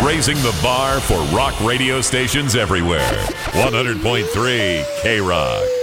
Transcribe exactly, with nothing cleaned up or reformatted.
Raising the bar for rock radio stations everywhere. one hundred point three K-Rock.